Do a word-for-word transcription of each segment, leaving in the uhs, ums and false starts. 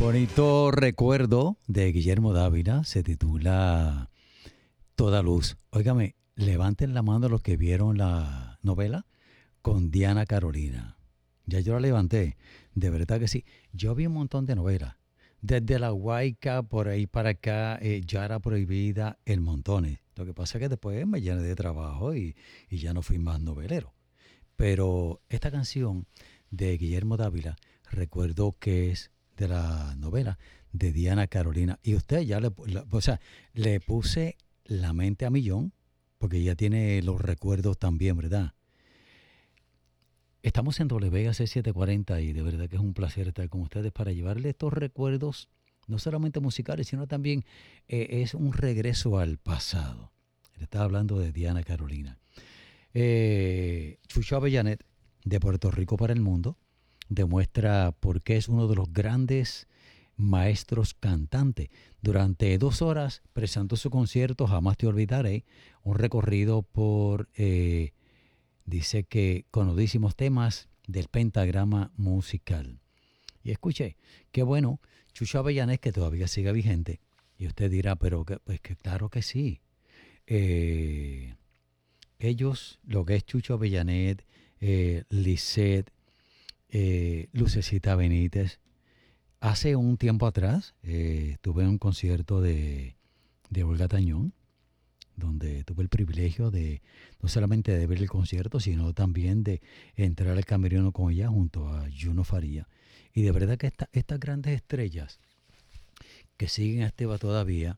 Bonito recuerdo de Guillermo Dávila, se titula Toda Luz. Óigame, levanten la mano los que vieron la novela con Diana Carolina. Ya yo la levanté, de verdad que sí. Yo vi un montón de novelas, desde La Guayca, por ahí para acá, eh, Yara Prohibida, el montones. Lo que pasa es que después me llené de trabajo y, y ya no fui más novelero. Pero esta canción de Guillermo Dávila, recuerdo que es de la novela de Diana Carolina. Y usted ya le, la, o sea, le puse la mente a millón, porque ya tiene los recuerdos también, ¿verdad? Estamos en W B A C setecientos cuarenta y de verdad que es un placer estar con ustedes para llevarle estos recuerdos, no solamente musicales, sino también eh, es un regreso al pasado. Le estaba hablando de Diana Carolina. Eh, Chucho Avellanet, de Puerto Rico para el mundo, demuestra por qué es uno de los grandes maestros cantantes. Durante dos horas presentó su concierto Jamás Te Olvidaré, un recorrido por, eh, dice que conodísimos temas del pentagrama musical. Y escuche, qué bueno, Chucho Avellanet, que todavía sigue vigente. Y usted dirá, pero que, pues que claro que sí. Eh, ellos, lo que es Chucho Avellanet, eh, Lisette, eh, Lucecita Benítez. Hace un tiempo atrás eh, tuve un concierto de, de Olga Tañón, donde tuve el privilegio de no solamente de ver el concierto, sino también de entrar al camerino con ella junto a Juno Faría. Y de verdad que esta, estas grandes estrellas que siguen a Esteba todavía,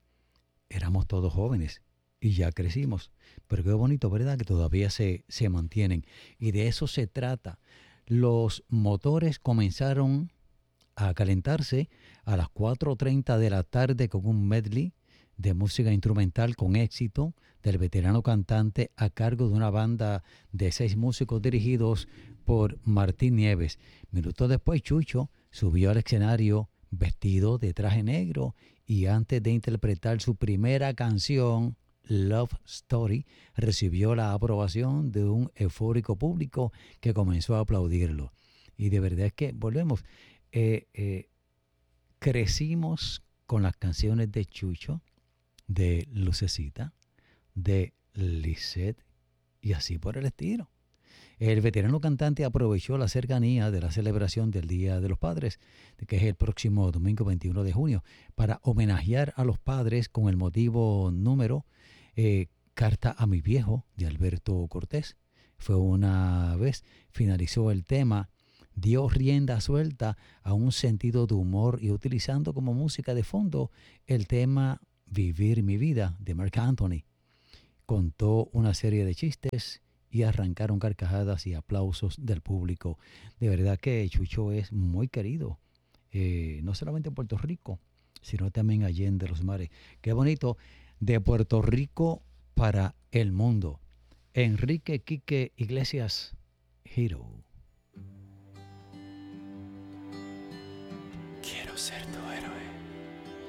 éramos todos jóvenes y ya crecimos. Pero qué bonito, ¿verdad? Que todavía se, se mantienen. Y de eso se trata. Los motores comenzaron a calentarse a las cuatro treinta de la tarde con un medley de música instrumental con éxito del veterano cantante a cargo de una banda de seis músicos dirigidos por Martín Nieves. Minutos después, Chucho subió al escenario vestido de traje negro y antes de interpretar su primera canción, Love Story, recibió la aprobación de un eufórico público que comenzó a aplaudirlo. Y de verdad es que volvemos, eh, eh, crecimos con las canciones de Chucho, de Lucecita, de Lisette y así por el estilo. El veterano cantante aprovechó la cercanía de la celebración del Día de los Padres, que es el próximo domingo veintiuno de junio, para homenajear a los padres con el motivo número eh, Carta a mi viejo de Alberto Cortés. Fue una vez, finalizó el tema, dio rienda suelta a un sentido de humor y utilizando como música de fondo el tema Vivir mi vida de Marc Anthony. Contó una serie de chistes y arrancaron carcajadas y aplausos del público. De verdad que Chucho es muy querido, eh, no solamente en Puerto Rico, sino también allí en de los mares. Qué bonito, de Puerto Rico para el mundo. Enrique Quique Iglesias, Hero.